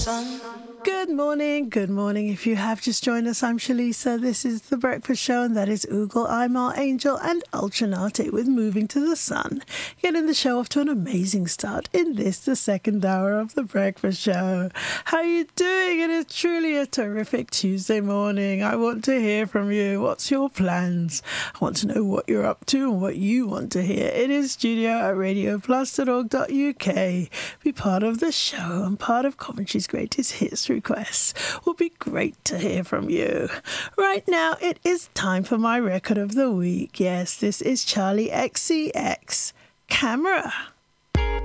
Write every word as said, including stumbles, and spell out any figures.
Good morning, good morning. If you have just joined us, I'm Shalisa. This is The Breakfast Show, and that is Oogle, I'm Our Angel, and Ultranate with Moving to the Sun. Getting the show off to an amazing start in this, the second hour of The Breakfast Show. How are you doing? It is truly a terrific Tuesday morning. I want to hear from you. What's your plans? I want to know what you're up to and what you want to hear. It is studio at radio plus dot org dot U K. Be part of the show and part of Coventry's greatest hits requests. Will be great to hear from you. Right now, it is time for my record of the week. Yes, this is Charlie X C X. Camera.